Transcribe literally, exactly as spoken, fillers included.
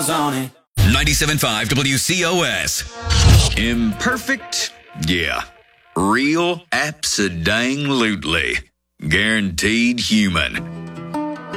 miles on it. ninety-seven point five W C O S. Imperfect? Yeah. Real? Abso-dang-lutely. Guaranteed human.